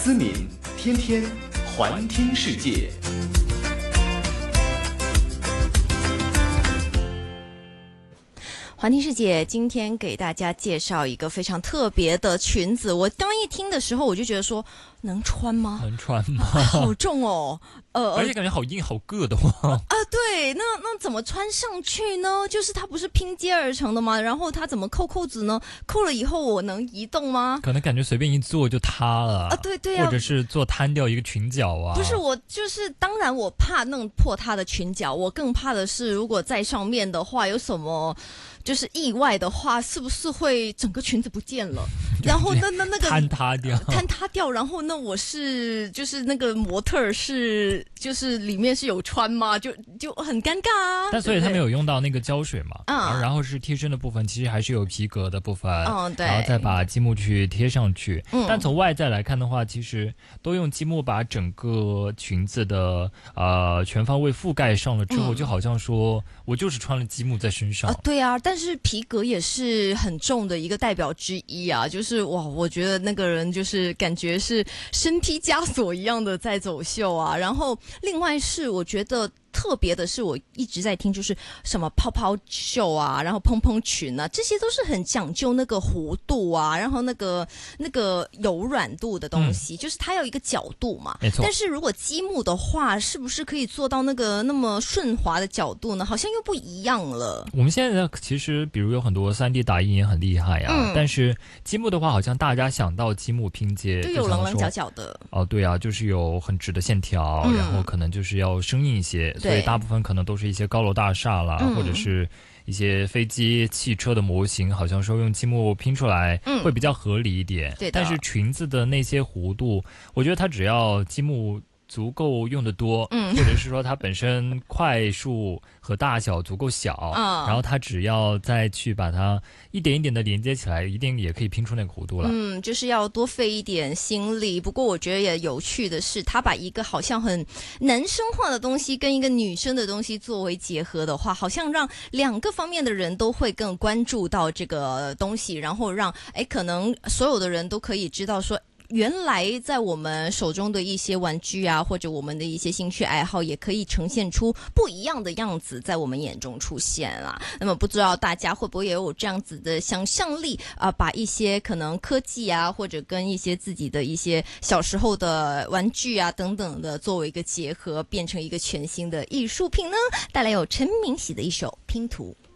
思敏天天环听世界。 环听世界今天给大家介绍一个非常特别的裙子，我刚一听的时候我就觉得说能穿吗？ 能穿吗？ 好重哦， 而且感觉好硬好硌的慌啊，对，那怎么穿上去呢？就是它不是拼接而成的吗？然后它怎么扣扣子呢？扣了以后我能移动吗？ 可能感觉随便一做就塌了啊，对啊， 或者是做摊掉一个裙角啊。 不是，我就是当然我怕弄破它的裙角，我更怕的是如果在上面的话有什么就是意外的话，是不是会整个裙子不见了？然后那个坍塌掉，然后那我是就是那个模特是就是里面是有穿吗？就很尴尬啊。 但所以他没有用到那个胶水嘛，然后是贴身的部分其实还是有皮革的部分， 对， 然后再把积木去贴上去。但从外在来看的话，其实都用积木把整个裙子的全方位覆盖上了之后，就好像说我就是穿了积木在身上。 对啊，但是皮革也是很重的一个代表之一啊，就是哇，我觉得那个人就是感觉是身披枷锁一样的在走秀啊。然后另外是我觉得特别的是，我一直在听，就是什么泡泡袖啊，然后蓬蓬裙啊，这些都是很讲究那个弧度啊，然后那个柔软度的东西，就是它有一个角度嘛。 没错。 但是如果积木的话，是不是可以做到那个那么顺滑的角度呢？好像又不一样了。 我们现在其实比如有很多 3D 打印也很厉害啊，但是积木的话，好像大家想到积木拼接就有棱棱角角的。 对啊，就是有很直的线条，然后可能就是要生硬一些。所以大部分可能都是一些高楼大厦啦，或者是一些飞机、汽车的模型，好像说用积木拼出来会比较合理一点。 对的。 但是裙子的那些弧度，我觉得它只要积木足够用得多，或者是说它本身块数和大小足够小，然后它只要再去把它一点一点的连接起来，一定也可以拼出那个弧度了。 就是要多费一点心力。不过我觉得也有趣的是，他把一个好像很男生化的东西跟一个女生的东西作为结合的话，好像让两个方面的人都会更关注到这个东西，然后让可能所有的人都可以知道说，原来在我们手中的一些玩具啊，或者我们的一些兴趣爱好，也可以呈现出不一样的样子在我们眼中出现啊。那么不知道大家会不会也有这样子的想象力啊，把一些可能科技啊，或者跟一些自己的一些小时候的玩具啊等等的作为一个结合，变成一个全新的艺术品呢？带来有陈明喜的一首拼图。